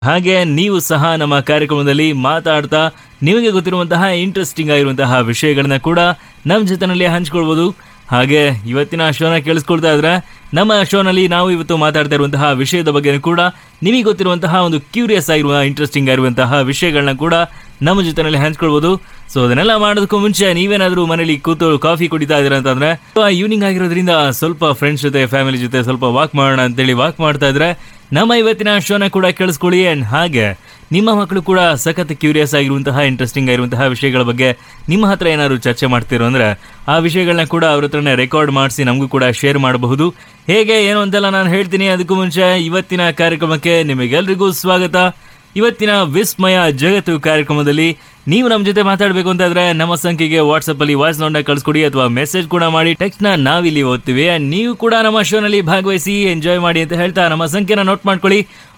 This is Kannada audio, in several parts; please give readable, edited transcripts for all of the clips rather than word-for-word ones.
ಹಾಗೆ ನೀವು ಸಹ ನಮ್ಮ ಕಾರ್ಯಕ್ರಮದಲ್ಲಿ ಮಾತಾಡ್ತಾ ನಿಮಗೆ ಗೊತ್ತಿರುವಂತಹ ಇಂಟ್ರೆಸ್ಟಿಂಗ್ ಆಗಿರುವಂತಹ ವಿಷಯಗಳನ್ನ ಕೂಡ ನಮ್ಮ ಜೊತೆನಲ್ಲಿ ಹಂಚ್ಕೊಳ್ಬೋದು. ಹಾಗೆ ಇವತ್ತಿನ ಶೋನ ಕೇಳಿಸ್ಕೊಳ್ತಾ ಇದ್ರೆ ನಮ್ಮ ಶೋನಲ್ಲಿ ನಾವು ಇವತ್ತು ಮಾತಾಡ್ತಾ ಇರುವಂತಹ ವಿಷಯದ ಬಗ್ಗೆ ಕೂಡ ನಿಮಗೆ ಗೊತ್ತಿರುವಂತಹ ಒಂದು ಕ್ಯೂರಿಯಸ್ ಆಗಿರುವ ಇಂಟ್ರೆಸ್ಟಿಂಗ್ ಆಗಿರುವಂತಹ ವಿಷಯಗಳನ್ನ ಕೂಡ ನಮ್ಮ ಜೊತೆನಲ್ಲಿ ಹಂಚ್ಕೊಳ್ಬೋದು. ಸೊ ಅದನ್ನೆಲ್ಲ ಮಾಡೋದಕ್ಕೂ ಮುಂಚೆ ನೀವೇನಾದ್ರೂ ಮನೇಲಿ ಕೂತು ಕಾಫಿ ಕುಡಿತಾ ಇದ್ದೀರಾ ಅಂತಂದ್ರೆ ಈವ್ನಿಂಗ್ ಆಗಿರೋದ್ರಿಂದ ಸ್ವಲ್ಪ ಫ್ರೆಂಡ್ಸ್ ಜೊತೆ ಫ್ಯಾಮಿಲಿ ಜೊತೆ ಸ್ವಲ್ಪ ವಾಕ್ ಮಾಡೋಣ ಅಂತೇಳಿ ವಾಕ್ ಮಾಡ್ತಾ ಇದ್ರೆ ನಮ್ಮ ಇವತ್ತಿನ ಶೋನ ಕೂಡ ಕೇಳಿಸ್ಕೊಳ್ಳಿ. ಅಂಡ್ ಹಾಗೆ ನಿಮ್ಮ ಮಕ್ಕಳು ಕೂಡ ಸಖತ್ ಕ್ಯೂರಿಯಸ್ ಆಗಿರುವಂತಹ ಇಂಟ್ರೆಸ್ಟಿಂಗ್ ಆಗಿರುವಂತಹ ವಿಷಯಗಳ ಬಗ್ಗೆ ನಿಮ್ಮ ಹತ್ರ ಏನಾದ್ರು ಚರ್ಚೆ ಮಾಡ್ತಿರೋ ಅಂದ್ರೆ ಆ ವಿಷಯಗಳನ್ನ ಕೂಡ ಅವ್ರ ಹತ್ರನೇ ರೆಕಾರ್ಡ್ ಮಾಡಿಸಿ ನಮಗೂ ಕೂಡ ಶೇರ್ ಮಾಡಬಹುದು. ಹೇಗೆ ಏನು ಅಂತೆಲ್ಲ ನಾನು ಹೇಳ್ತೀನಿ. ಅದಕ್ಕೂ ಮುಂಚೆ ಇವತ್ತಿನ ಕಾರ್ಯಕ್ರಮಕ್ಕೆ ನಿಮಗೆಲ್ರಿಗೂ ಸ್ವಾಗತ. ಇವತ್ತಿನ ವಿಸ್ಮಯ ಜಗತ್ತು ಕಾರ್ಯಕ್ರಮದಲ್ಲಿ ನೀವು ನಮ್ಮ ಜೊತೆ ಮಾತಾಡಬೇಕು ಅಂತಾದ್ರೆ ನಮ್ಮ ಸಂಖ್ಯೆಗೆ ವಾಟ್ಸ್ಆಪ್ ಅಲ್ಲಿ ವಾಯ್ಸ್ ನೋಟ್ನ ಕಳಿಸ್ಕೊಡಿ ಅಥವಾ ಮೆಸೇಜ್ ಕೂಡ ಮಾಡಿ. ಟೆಕ್ಸ್ಟ್ ನ ನಾವಿಲ್ಲಿ ಓದ್ತೀವಿ. ನೀವು ಕೂಡ ನಮ್ಮ ಶೋನಲ್ಲಿ ಭಾಗವಹಿಸಿ ಎಂಜಾಯ್ ಮಾಡಿ ಅಂತ ಹೇಳ್ತಾ ನಮ್ಮ ಸಂಖ್ಯೆನ ನೋಟ್ ಮಾಡ್ಕೊಳ್ಳಿ.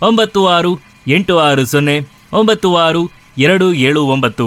9686296279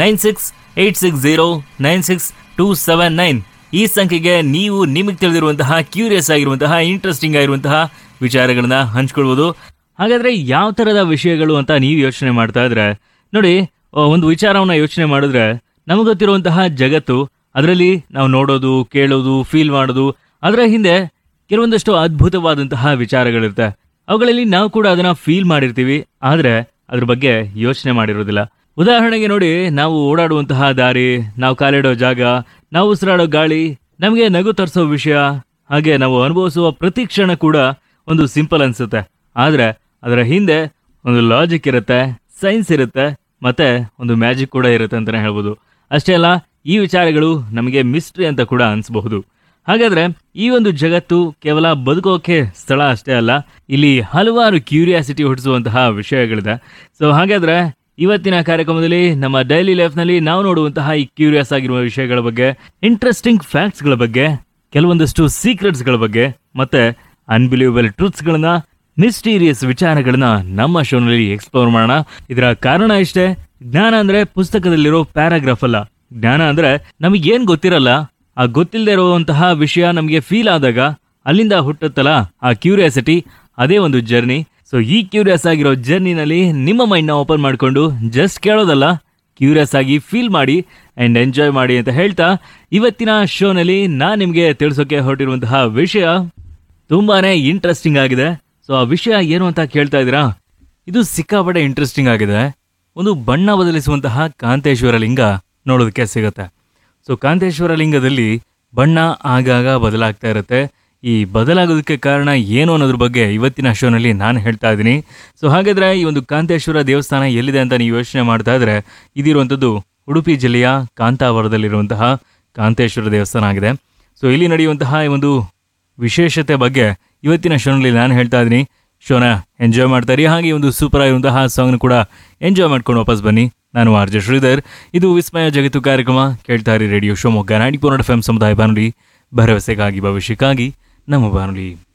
9686096279 ಈ ಸಂಖ್ಯೆಗೆ ನೀವು ನಿಮಗೆ ತಿಳಿದಿರುವಂತಹ ಕ್ಯೂರಿಯಸ್ ಆಗಿರುವಂತಹ ಇಂಟ್ರೆಸ್ಟಿಂಗ್ ಆಗಿರುವಂತಹ ವಿಚಾರಗಳನ್ನ ಹಂಚ್ಕೊಳ್ಬೋದು. ಹಾಗಾದ್ರೆ ಯಾವ ತರದ ವಿಷಯಗಳು ಅಂತ ನೀವು ಯೋಚನೆ ಮಾಡ್ತಾ ಇದ್ರೆ ನೋಡಿ, ಒಂದು ವಿಚಾರವನ್ನ ಯೋಚನೆ ಮಾಡಿದ್ರೆ ನಮಗೆ ಗೊತ್ತಿರುವಂತಹ ಜಗತ್ತು, ಅದರಲ್ಲಿ ನಾವು ನೋಡೋದು, ಕೇಳೋದು, ಫೀಲ್ ಮಾಡೋದು, ಅದರ ಹಿಂದೆ ಕೆಲವೊಂದಷ್ಟು ಅದ್ಭುತವಾದಂತಹ ವಿಚಾರಗಳಿರುತ್ತೆ. ಅವುಗಳಲ್ಲಿ ನಾವು ಕೂಡ ಅದನ್ನ ಫೀಲ್ ಮಾಡಿರ್ತೀವಿ, ಆದ್ರೆ ಅದ್ರ ಬಗ್ಗೆ ಯೋಚನೆ ಮಾಡಿರೋದಿಲ್ಲ. ಉದಾಹರಣೆಗೆ ನೋಡಿ, ನಾವು ಓಡಾಡುವಂತಹ ದಾರಿ, ನಾವು ಕಾಲಿಡೋ ಜಾಗ, ನಾವು ಉಸಿರಾಡೋ ಗಾಳಿ, ನಮಗೆ ನಗು ತರಿಸೋ ವಿಷಯ, ಹಾಗೆ ನಾವು ಅನುಭವಿಸುವ ಪ್ರತಿ ಕ್ಷಣ ಕೂಡ ಒಂದು ಸಿಂಪಲ್ ಅನ್ಸುತ್ತೆ. ಆದ್ರೆ ಅದರ ಹಿಂದೆ ಒಂದು ಲಾಜಿಕ್ ಇರುತ್ತೆ, ಸೈನ್ಸ್ ಇರುತ್ತೆ, ಮತ್ತೆ ಒಂದು ಮ್ಯಾಜಿಕ್ ಕೂಡ ಇರುತ್ತೆ ಅಂತಾನೆ ಹೇಳ್ಬೋದು. ಅಷ್ಟೇ ಅಲ್ಲ, ಈ ವಿಚಾರಗಳು ನಮಗೆ ಮಿಸ್ಟ್ರಿ ಅಂತ ಕೂಡ ಅನ್ಸಬಹುದು. ಹಾಗಾದ್ರೆ ಈ ಒಂದು ಜಗತ್ತು ಕೇವಲ ಬದುಕೋಕೆ ಸ್ಥಳ ಅಷ್ಟೇ ಅಲ್ಲ, ಇಲ್ಲಿ ಹಲವಾರು ಕ್ಯೂರಿಯಾಸಿಟಿ ಹುಟ್ಟಿಸುವಂತಹ ವಿಷಯಗಳಿದೆ. ಸೊ ಹಾಗಾದ್ರೆ ಇವತ್ತಿನ ಕಾರ್ಯಕ್ರಮದಲ್ಲಿ ನಮ್ಮ ಡೈಲಿ ಲೈಫ್ ನಲ್ಲಿ ನಾವು ನೋಡುವಂತಹ ಈ ಕ್ಯೂರಿಯಸ್ ಆಗಿರುವ ವಿಷಯಗಳ ಬಗ್ಗೆ, ಇಂಟ್ರೆಸ್ಟಿಂಗ್ ಫ್ಯಾಕ್ಟ್ಸ್ ಗಳ ಬಗ್ಗೆ, ಕೆಲವೊಂದಷ್ಟು ಸೀಕ್ರೆಟ್ಸ್ ಗಳ ಬಗ್ಗೆ, ಮತ್ತೆ ಅನ್ಬಿಲೀವಬಲ್ ಟ್ರೂತ್ಸ್ ಗಳನ್ನ, ಮಿಸ್ಟೀರಿಯಸ್ ವಿಚಾರಗಳನ್ನ ನಮ್ಮ ಶೋನಲ್ಲಿ ಎಕ್ಸ್ಪ್ಲೋರ್ ಮಾಡೋಣ. ಇದರ ಕಾರಣ ಇಷ್ಟೇ, ಜ್ಞಾನ ಅಂದ್ರೆ ಪುಸ್ತಕದಲ್ಲಿರೋ ಪ್ಯಾರಾಗ್ರಾಫ್ ಅಲ್ಲ. ಜ್ಞಾನ ಅಂದ್ರೆ ನಮಗೆ ಏನ್ ಗೊತ್ತಿರಲ್ಲ, ಆ ಗೊತ್ತಿಲ್ಲದೆ ಇರುವಂತಹ ವಿಷಯ ನಮಗೆ ಫೀಲ್ ಆದಾಗ ಅಲ್ಲಿಂದ ಹುಟ್ಟುತ್ತಲ್ಲ ಆ ಕ್ಯೂರಿಯಾಸಿಟಿ, ಅದೇ ಒಂದು ಜರ್ನಿ. ಸೊ ಈ ಕ್ಯೂರಿಯಸ್ ಆಗಿರೋ ಜರ್ನಿನಲ್ಲಿ ನಿಮ್ಮ ಮೈಂಡ್ ನ ಓಪನ್ ಮಾಡ್ಕೊಂಡು ಜಸ್ಟ್ ಕೇಳೋದಲ್ಲ, ಕ್ಯೂರಿಯಸ್ ಆಗಿ ಫೀಲ್ ಮಾಡಿ ಅಂಡ್ ಎಂಜಾಯ್ ಮಾಡಿ ಅಂತ ಹೇಳ್ತಾ ಇವತ್ತಿನ ಶೋನಲ್ಲಿ ನಾನ್ ನಿಮ್ಗೆ ತಿಳಿಸೋಕೆ ಹೊರಟಿರುವಂತಹ ವಿಷಯ ತುಂಬಾನೇ ಇಂಟ್ರೆಸ್ಟಿಂಗ್ ಆಗಿದೆ. ಸೊ ಆ ವಿಷಯ ಏನು ಅಂತ ಕೇಳ್ತಾ ಇದ್ದೀರಾ? ಇದು ಸಿಕ್ಕಾಪಟ್ಟೆ ಇಂಟ್ರೆಸ್ಟಿಂಗ್ ಆಗಿದೆ. ಒಂದು ಬಣ್ಣ ಬದಲಿಸುವಂತಹ ಕಾಂತೇಶ್ವರ ಲಿಂಗ ನೋಡೋದಕ್ಕೆ ಸಿಗುತ್ತೆ. ಸೊ ಕಾಂತೇಶ್ವರ ಲಿಂಗದಲ್ಲಿ ಬಣ್ಣ ಆಗಾಗ ಬದಲಾಗ್ತಾ ಇರುತ್ತೆ. ಈ ಬದಲಾಗೋದಕ್ಕೆ ಕಾರಣ ಏನು ಅನ್ನೋದ್ರ ಬಗ್ಗೆ ಇವತ್ತಿನ ಶೋನಲ್ಲಿ ನಾನು ಹೇಳ್ತಾ ಇದ್ದೀನಿ. ಸೊ ಹಾಗಾದ್ರೆ ಈ ಒಂದು ಕಾಂತೇಶ್ವರ ದೇವಸ್ಥಾನ ಎಲ್ಲಿದೆ ಅಂತ ನೀವು ಯೋಚನೆ ಮಾಡ್ತಾ ಇದ್ರೆ, ಇದಿರುವಂಥದ್ದು ಉಡುಪಿ ಜಿಲ್ಲೆಯ ಕಾಂತಾವರದಲ್ಲಿರುವಂತಹ ಕಾಂತೇಶ್ವರ ದೇವಸ್ಥಾನ ಆಗಿದೆ. ಸೊ ಇಲ್ಲಿ ನಡೆಯುವಂತಹ ಈ ಒಂದು ವಿಶೇಷತೆ ಬಗ್ಗೆ ಇವತ್ತಿನ ಶೋನಲ್ಲಿ ನಾನು ಹೇಳ್ತಾ ಇದ್ದೀನಿ. ಶೋನ ಎಂಜಾಯ್ ಮಾಡ್ತಾರೆ. ಹಾಗೆ ಒಂದು ಸೂಪರ್ ಆಗಿರುವಂತಹ ಸಾಂಗ್ನ ಕೂಡ ಎಂಜಾಯ್ ಮಾಡ್ಕೊಂಡು ವಾಪಸ್ ಬನ್ನಿ. ನಾನು ಆರ್.ಜೆ. ಶ್ರೀಧರ್. ಇದು ವಿಸ್ಮಯ ಜಗತ್ತು ಕಾರ್ಯಕ್ರಮ. ಕೇಳ್ತಾರೆ ರೇಡಿಯೋ ಶಿವಮೊಗ್ಗ 90.4 FM ಸಮುದಾಯ ಬಾನುಲಿ, ಭರವಸೆಗಾಗಿ ಭವಿಷ್ಯಕ್ಕಾಗಿ ನಮ್ಮ ಬಾನುಲಿ.